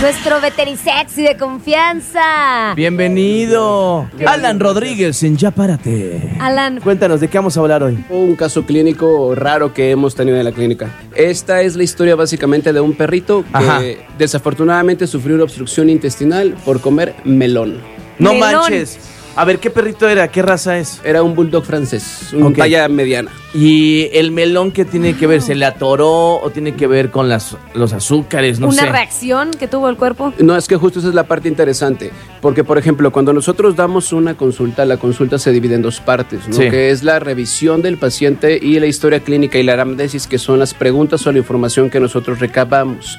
nuestro veterisexy de confianza. Bienvenido. Alan Rodríguez en Ya Párate. Alan, Cuéntanos, ¿de qué vamos a hablar hoy? Un caso clínico raro que hemos tenido en la clínica. Esta es la historia básicamente de un perrito que desafortunadamente sufrió una obstrucción intestinal por comer melón. No Melón. manches. A ver, ¿qué perrito era? ¿Qué raza es? Era un bulldog francés, una talla mediana. ¿Y el melón qué tiene que ver? ¿Se le atoró o tiene que ver con los azúcares? No una sé. reacción que tuvo el cuerpo. No, es que justo esa es la parte interesante, porque por ejemplo, cuando nosotros damos una consulta, la consulta se divide en dos partes, ¿no? Sí. Que es la revisión del paciente y la historia clínica y la anamnesis, que son las preguntas o la información que nosotros recabamos.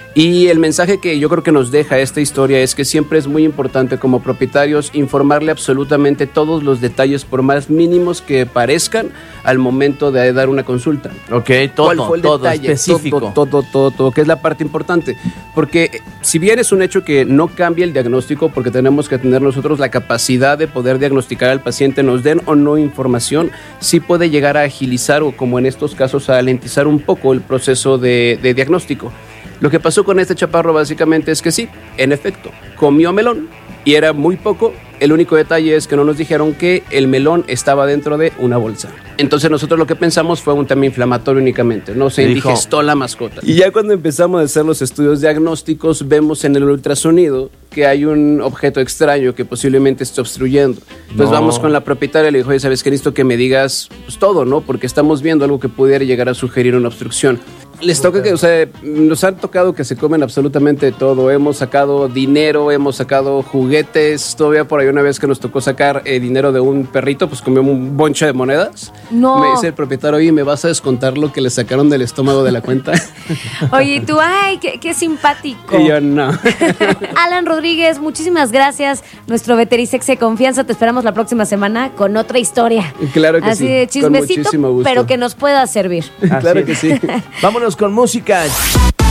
Y el mensaje que yo creo que nos deja esta historia es que siempre es muy importante como propietarios informarle absolutamente todos los detalles, por más mínimos que parezcan, al momento de dar una consulta. Ok, ¿Cuál fue el todo detalle? específico. Todo, que es la parte importante. Porque si bien es un hecho que no cambia el diagnóstico, porque tenemos que tener nosotros la capacidad de poder diagnosticar al paciente, nos den o no información, sí puede llegar a agilizar o, como en estos casos, a alentizar un poco el proceso de diagnóstico. Lo que pasó con este chaparro básicamente es que sí, en efecto, comió melón y era muy poco. El único detalle es que no nos dijeron que el melón estaba dentro de una bolsa. Entonces nosotros lo que pensamos fue un tema inflamatorio únicamente, no se indigestó la mascota. Y ya cuando empezamos a hacer los estudios diagnósticos, vemos en el ultrasonido que hay un objeto extraño que posiblemente esté obstruyendo. Entonces vamos con la propietaria y le dijo, oye, ¿sabes qué? Necesito que me digas pues, todo, ¿no? Porque estamos viendo algo que pudiera llegar a sugerir una obstrucción. Les toca que, o sea, nos han tocado que se comen absolutamente todo. Hemos sacado dinero, hemos sacado juguetes. Todavía por ahí una vez que nos tocó sacar dinero de un perrito, pues comió un bonche de monedas. No. Me dice el propietario, oye, ¿me vas a descontar lo que le sacaron del estómago de la cuenta? Oye, y tú, ay, qué simpático. Y yo, no. Alan Rodríguez, muchísimas gracias. Nuestro veterisexy de confianza. Te esperamos la próxima semana con otra historia. Claro que Así sí. de Con chismecito, muchísimo gusto. pero que nos pueda servir. Claro que sí. Vámonos con música.